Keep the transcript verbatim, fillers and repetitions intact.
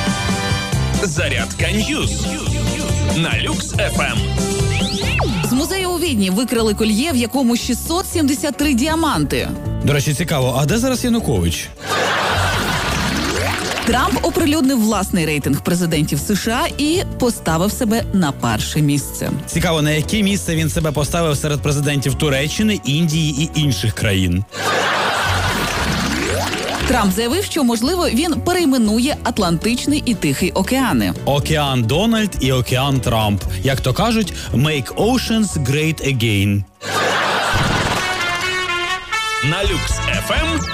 Зарядка Ньюс на Люкс еф ем. З музею у Відні викрали кольє, в якому шістсот сімдесят три діаманти. До речі, цікаво, а де зараз Янукович? Трамп оприлюднив власний рейтинг президентів США і поставив себе на перше місце. Цікаво, на яке місце він себе поставив серед президентів Туреччини, Індії і інших країн? Трамп заявив, що, можливо, він перейменує Атлантичний і Тихий океани. Океан Дональд і Океан Трамп. Як то кажуть, make oceans great again. На Люкс еф ем